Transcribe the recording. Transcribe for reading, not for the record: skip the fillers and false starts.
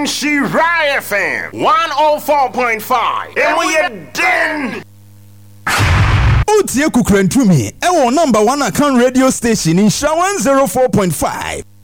Nshira FM 104.5. And we are done. Utie Kukrentumi, ewo number 1 account radio station in Nshira 104.5.